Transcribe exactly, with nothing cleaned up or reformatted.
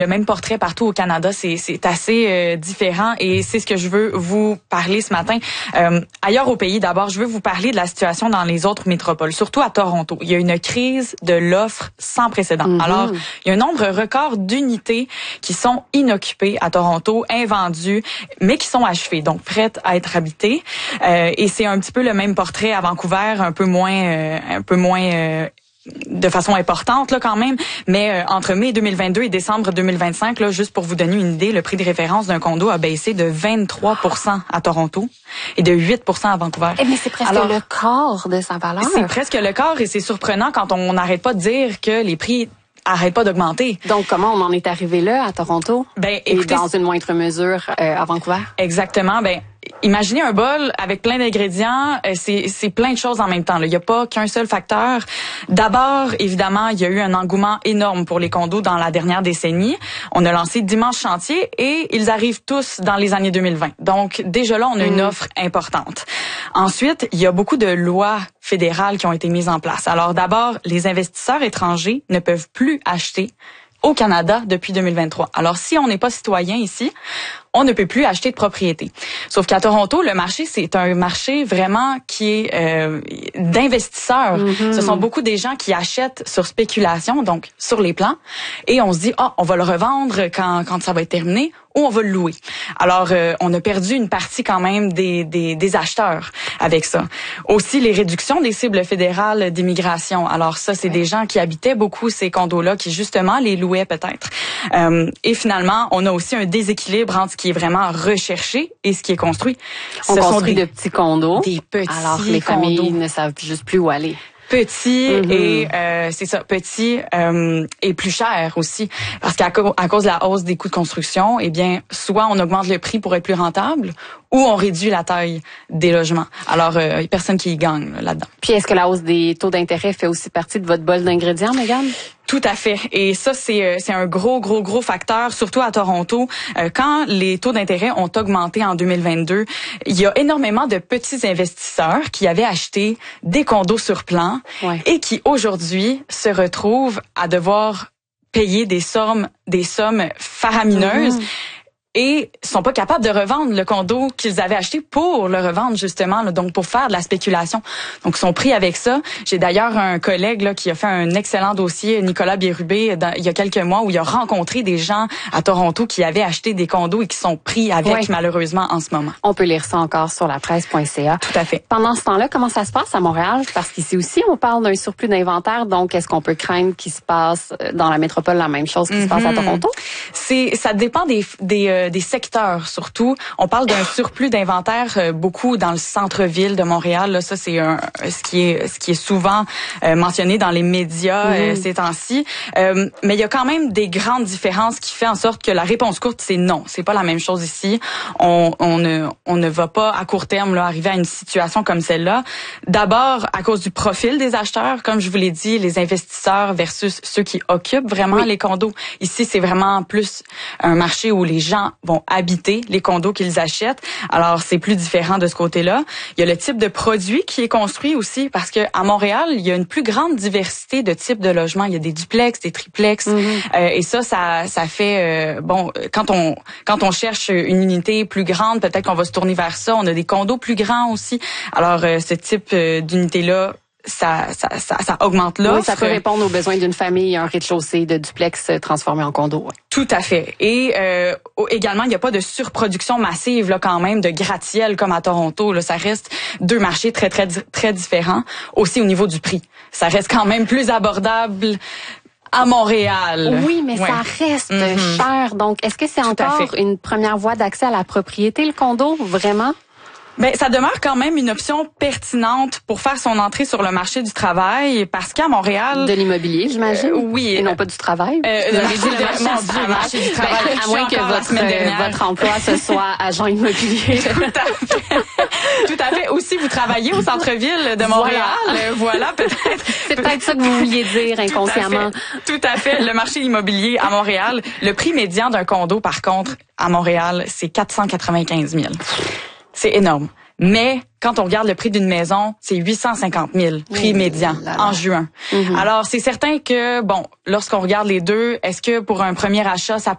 le même portrait partout au Canada. C'est, c'est assez euh, différent et c'est ce que je veux vous parler ce matin. Euh, ailleurs au pays, d'abord, je veux vous parler de la situation dans les autres métropoles, surtout à Toronto. Il y a une crise de l'offre sans précédent. Mm-hmm. Alors, il y a un nombre record d'unités qui sont inoccupées à Toronto, invendues, mais qui sont achevées, donc prêtes à être habitées. Euh, et c'est un petit peu le même portrait à Vancouver, un peu moins, euh, un peu moins euh, de façon importante là quand même, mais euh, entre mai deux mille vingt-deux et décembre deux mille vingt-cinq, là, juste pour vous donner une idée, le prix de référence d'un condo a baissé de vingt-trois pour cent à Toronto et de huit pour cent à Vancouver. Eh mais c'est presque Alors, le quart de sa valeur. C'est presque le quart et c'est surprenant quand on n'arrête pas de dire que les prix arrête pas d'augmenter. Donc, comment on en est arrivé là, à Toronto? Ben, écoutez, et dans une moindre mesure, euh, à Vancouver? Exactement. Ben, imaginez un bol avec plein d'ingrédients. Euh, c'est, c'est plein de choses en même temps. Il n'y a pas qu'un seul facteur. D'abord, évidemment, il y a eu un engouement énorme pour les condos dans la dernière décennie. On a lancé d'immenses chantiers et ils arrivent tous dans les années deux mille vingt. Donc, déjà là, on a mmh. une offre importante. Ensuite, il y a beaucoup de lois fédérales qui ont été mises en place. Alors d'abord, les investisseurs étrangers ne peuvent plus acheter au Canada depuis deux mille vingt-trois. Alors si on n'est pas citoyen ici, on ne peut plus acheter de propriété. Sauf qu'à Toronto, le marché, c'est un marché vraiment qui est euh, d'investisseurs. Mm-hmm. Ce sont beaucoup des gens qui achètent sur spéculation, donc sur les plans, et on se dit, ah, oh, on va le revendre quand, quand ça va être terminé, ou on va le louer. Alors, euh, on a perdu une partie quand même des, des, des acheteurs avec ça. Aussi, les réductions des cibles fédérales d'immigration. Alors ça, c'est des gens qui habitaient beaucoup ces condos-là, qui justement les louaient peut-être. Euh, et finalement, on a aussi un déséquilibre entre ce qui est vraiment recherché et ce qui est construit. On ce construit sont des, de petits condos. Des petits alors que les condos. familles ne savent juste plus où aller. Petit mm-hmm. et euh, c'est ça, petit euh, et plus cher aussi, parce qu'à co- à cause de la hausse des coûts de construction, eh bien, soit on augmente le prix pour être plus rentable, ou on réduit la taille des logements. Alors, il euh, n'y a personne qui y gagne là-dedans. Puis, est-ce que la hausse des taux d'intérêt fait aussi partie de votre bol d'ingrédients, Mégane? Tout à fait. Et ça, c'est c'est un gros, gros, gros facteur, surtout à Toronto. Euh, quand les taux d'intérêt ont augmenté en deux mille vingt-deux, il y a énormément de petits investisseurs qui avaient acheté des condos sur plan ouais. et qui, aujourd'hui, se retrouvent à devoir payer des sommes, des sommes faramineuses. Mm-hmm. Et sont pas capables de revendre le condo qu'ils avaient acheté pour le revendre justement, là, donc pour faire de la spéculation. Donc ils sont pris avec ça. J'ai d'ailleurs un collègue là qui a fait un excellent dossier, Nicolas Bérubé, dans, il y a quelques mois, où il a rencontré des gens à Toronto qui avaient acheté des condos et qui sont pris avec ouais. malheureusement en ce moment. On peut lire ça encore sur la presse point c a. Tout à fait. Pendant ce temps-là, comment ça se passe à Montréal? Parce qu'ici aussi, on parle d'un surplus d'inventaire. Donc, est-ce qu'on peut craindre qu'il se passe dans la métropole la même chose qui mm-hmm. se passe à Toronto? C'est, ça dépend des, des euh, des secteurs surtout. On parle d'un surplus d'inventaire euh, beaucoup dans le centre-ville de Montréal. Là, ça c'est un, ce qui est ce qui est souvent euh, mentionné dans les médias mmh. euh, ces temps-ci. Euh, mais il y a quand même des grandes différences qui fait en sorte que la réponse courte c'est non. C'est pas la même chose ici. On, on ne on ne va pas à court terme là arriver à une situation comme celle-là. D'abord à cause du profil des acheteurs, comme je vous l'ai dit, les investisseurs versus ceux qui occupent vraiment oui. les condos. Ici c'est vraiment plus un marché où les gens vont habiter les condos qu'ils achètent. Alors, c'est plus différent de ce côté-là. Il y a le type de produit qui est construit aussi, parce que à Montréal, il y a une plus grande diversité de types de logements. Il y a des duplex, des triplex, mm-hmm. euh, et ça, ça, ça fait euh, bon. Quand on quand on cherche une unité plus grande, peut-être qu'on va se tourner vers ça. On a des condos plus grands aussi. Alors, euh, ce type euh, d'unité-là. Ça, ça, ça, ça augmente l'offre. Oui, ça peut répondre aux besoins d'une famille, un rez-de-chaussée de duplex transformé en condo. Ouais. Tout à fait. Et euh, également, il n'y a pas de surproduction massive là quand même de gratte-ciel comme à Toronto. Là, ça reste deux marchés très très très différents. Aussi au niveau du prix, ça reste quand même plus abordable à Montréal. Oui, mais ouais. ça reste mm-hmm. cher. Donc, est-ce que c'est Tout encore une première voie d'accès à la propriété, le condo, vraiment? Ben, ça demeure quand même une option pertinente pour faire son entrée sur le marché du travail, parce qu'à Montréal... De l'immobilier, j'imagine? Euh, oui. Et non pas du travail? Euh, le marché, le marché, mon Dieu, marché du travail. Ben, à moins que votre, euh, votre emploi, ce soit agent immobilier. Tout à fait. Tout à fait. Aussi, vous travaillez au centre-ville de Montréal. Voilà, voilà peut-être. C'est peut-être ça que vous vouliez dire inconsciemment. Tout à fait. Tout à fait. Le marché immobilier à Montréal, le prix médian d'un condo, par contre, à Montréal, c'est quatre cent quatre-vingt-quinze mille. C'est énorme. Mais quand on regarde le prix d'une maison, c'est huit cent cinquante mille, prix mmh, médian, là, là. en juin. Mmh. Alors, c'est certain que, bon, lorsqu'on regarde les deux, est-ce que pour un premier achat, ça